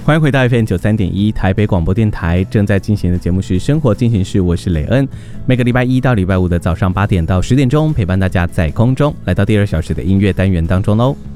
欢迎回到 FM93.1 台北广播电台，正在进行的节目是生活进行式，我是磊恩。每个礼拜一到礼拜五的早上8点到10点钟，陪伴大家在空中来到第2小时的音乐单元当中喽。